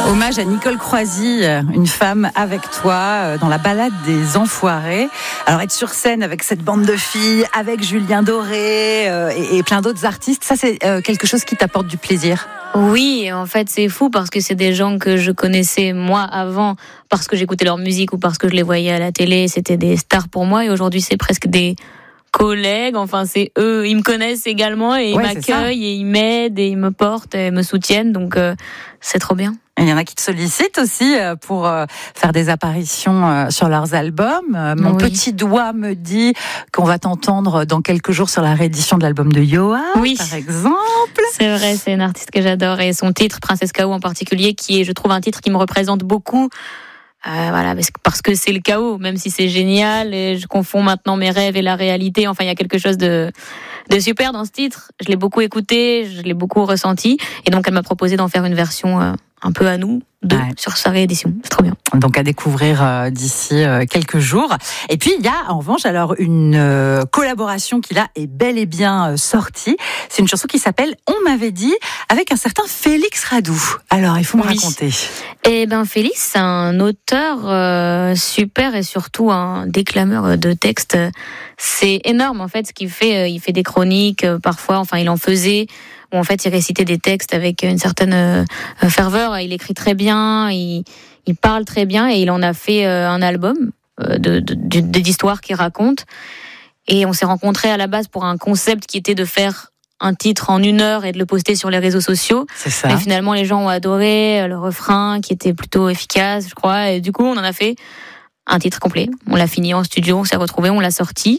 Hommage à Nicole Croisy, une femme avec toi, dans la balade des Enfoirés. Alors être sur scène avec cette bande de filles, avec Julien Doré et plein d'autres artistes, ça c'est quelque chose qui t'apporte du plaisir? Oui, en fait c'est fou parce que c'est des gens que je connaissais moi avant, parce que j'écoutais leur musique ou parce que je les voyais à la télé, c'était des stars pour moi et aujourd'hui c'est presque des collègues, enfin c'est eux, ils me connaissent également et ils m'accueillent et ils m'aident et ils me portent et me soutiennent, donc c'est trop bien. Et il y en a qui te sollicitent aussi pour faire des apparitions sur leurs albums. Mon petit doigt me dit qu'on va t'entendre dans quelques jours sur la réédition de l'album de Yoa, par exemple. C'est vrai, c'est une artiste que j'adore et son titre, Princesse Chaos en particulier, qui est, je trouve, un titre qui me représente beaucoup. Voilà, parce que c'est le chaos, même si c'est génial et je confonds maintenant mes rêves et la réalité. Enfin, il y a quelque chose de super dans ce titre. Je l'ai beaucoup écouté, je l'ai beaucoup ressenti et donc elle m'a proposé d'en faire une version un peu à nous, sur sa réédition. C'est trop bien. Donc à découvrir d'ici quelques jours. Et puis il y a en revanche alors une collaboration qui là est bel et bien sortie. C'est une chanson qui s'appelle On m'avait dit avec un certain Félix Radou. Alors il faut me raconter. Eh ben Félix, c'est un auteur super et surtout un déclameur de textes. C'est énorme en fait ce qu'il fait. Il fait des chroniques parfois. Enfin il en faisait. Où en fait il récitait des textes avec une certaine ferveur, il écrit très bien, il parle très bien et il en a fait un album d'histoires qu'il raconte. Et on s'est rencontrés à la base pour un concept qui était de faire un titre en 1 heure et de le poster sur les réseaux sociaux. C'est ça. Mais finalement les gens ont adoré le refrain qui était plutôt efficace, je crois. Et du coup on en a fait un titre complet. On l'a fini en studio, on s'est retrouvés, on l'a sorti.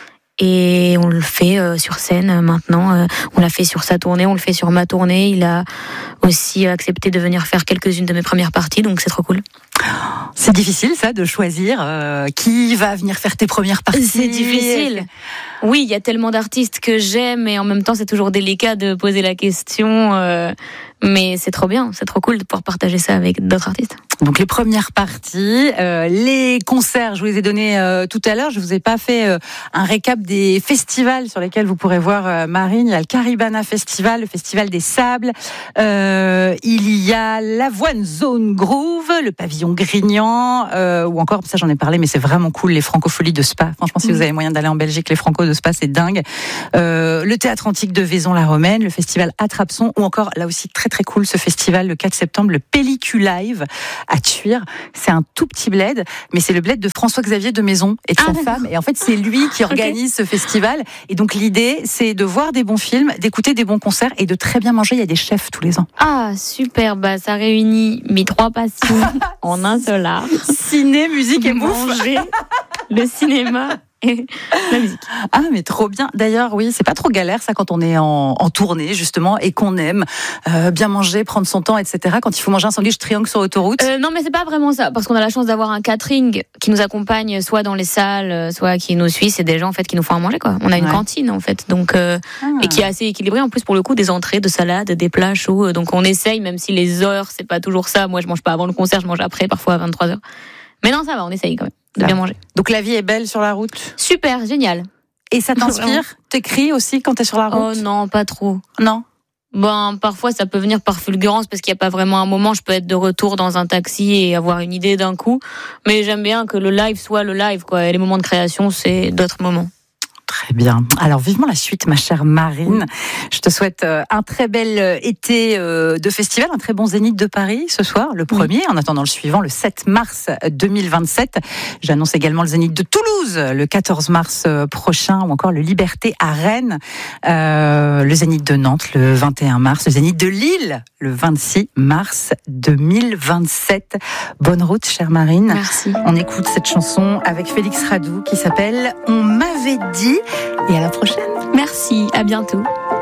Et on le fait sur scène maintenant. On l'a fait sur sa tournée, on le fait sur ma tournée. Il a aussi accepté de venir faire quelques-unes de mes premières parties, donc c'est trop cool. C'est difficile ça de choisir qui va venir faire tes premières parties. C'est difficile. Oui, il y a tellement d'artistes que j'aime et en même temps c'est toujours délicat de poser la question. Mais c'est trop bien, c'est trop cool de pouvoir partager ça avec d'autres artistes. Donc les premières parties, les concerts, je vous les ai donnés tout à l'heure. Je vous ai pas fait un récap des festivals sur lesquels vous pourrez voir Marine. Il y a le Caribana Festival, le Festival des Sables. Il y a l'Avoine Zone Groove, le Pavillon Grignan, ou encore, ça j'en ai parlé, mais c'est vraiment cool, les Francopholies de Spa. Franchement, si vous avez moyen d'aller en Belgique, les Franco de Spa, c'est dingue. Le Théâtre Antique de Vaison-la-Romaine, le Festival Attrape-Son, ou encore, là aussi, très très cool, ce festival, le 4 septembre, le Pelliculive à Thuir. C'est un tout petit bled, mais c'est le bled de François-Xavier de Maison et de sa femme. Et en fait, c'est lui qui organise ce festival. Et donc, l'idée, c'est de voir des bons films, d'écouter des bons concerts et de très bien manger. Il y a des chefs tous les ans. Ah, super. Bah, ça réunit mes 3 passions en un seul art. Ciné, musique et bouffe. Manger, le cinéma et la musique. Ah, mais trop bien. D'ailleurs, oui, c'est pas trop galère ça quand on est en tournée justement et qu'on aime bien manger, prendre son temps, etc. Quand il faut manger un sandwich triangle sur l'autoroute. Non, mais c'est pas vraiment ça, parce qu'on a la chance d'avoir un catering qui nous accompagne, soit dans les salles, soit qui nous suit. C'est des gens en fait qui nous font à manger quoi. On a une cantine en fait, donc et qui est assez équilibrée en plus pour le coup, des entrées, de salades, des plats chauds. Donc on essaye, même si les heures c'est pas toujours ça. Moi, je mange pas avant le concert, je mange après, parfois à 23h. Mais non, ça va, on essaye quand même de bien manger. Donc la vie est belle sur la route. Super, génial. Et ça t'inspire? T'écris aussi quand t'es sur la route? Oh non, pas trop. Non. Ben, parfois ça peut venir par fulgurance parce qu'il n'y a pas vraiment un moment. Je peux être de retour dans un taxi et avoir une idée d'un coup. Mais j'aime bien que le live soit le live, quoi. Et les moments de création, c'est d'autres moments. Très bien. Alors vivement la suite, ma chère Marine. Je te souhaite un très bel été de festival, un très bon Zénith de Paris ce soir, le premier, en attendant le suivant, le 7 mars 2027. J'annonce également le Zénith de Toulouse, le 14 mars prochain, ou encore le Liberté à Rennes, le Zénith de Nantes, le 21 mars, le Zénith de Lille, le 26 mars 2027. Bonne route, chère Marine. Merci. On écoute cette chanson avec Félix Radou qui s'appelle « On m'avait dit ». Et à la prochaine. Merci, à bientôt.